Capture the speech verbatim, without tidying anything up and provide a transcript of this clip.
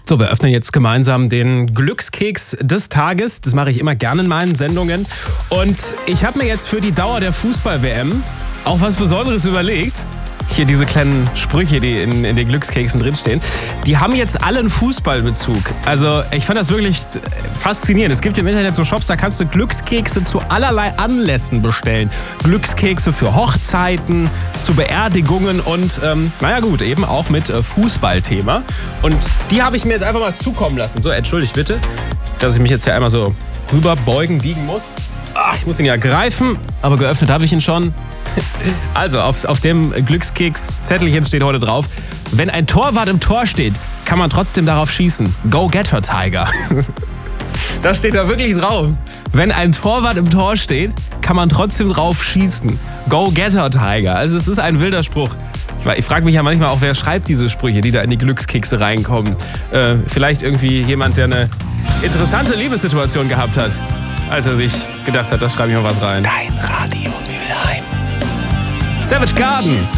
So, wir öffnen jetzt gemeinsam den Glückskeks des Tages. Das mache ich immer gerne in meinen Sendungen. Und ich habe mir jetzt für die Dauer der Fußball-W M auch was Besonderes überlegt. Hier diese kleinen Sprüche, die in, in den Glückskeksen drinstehen. Die haben jetzt alle einen Fußballbezug. Also ich fand das wirklich faszinierend. Es gibt im Internet so Shops, da kannst du Glückskekse zu allerlei Anlässen bestellen. Glückskekse für Hochzeiten, zu Beerdigungen und ähm, naja gut, eben auch mit äh, Fußballthema. Und die habe ich mir jetzt einfach mal zukommen lassen. So, entschuldigt bitte, dass ich mich jetzt hier einmal so rüberbeugen, biegen muss. Ach, ich muss ihn ja greifen, aber geöffnet habe ich ihn schon. Also, auf, auf dem Glückskeks-Zettelchen steht heute drauf: Wenn ein Torwart im Tor steht, kann man trotzdem darauf schießen. Go get her, Tiger. Das steht da wirklich drauf. Wenn ein Torwart im Tor steht, kann man trotzdem drauf schießen. Go get her, Tiger. Also es ist ein wilder Spruch. Ich, ich frage mich ja manchmal auch, wer schreibt diese Sprüche, die da in die Glückskekse reinkommen. Äh, vielleicht irgendwie jemand, der eine interessante Liebessituation gehabt hat, als er sich gedacht hat, das schreibe ich mal was rein. Dein Radio Mülheim. Savage Garden.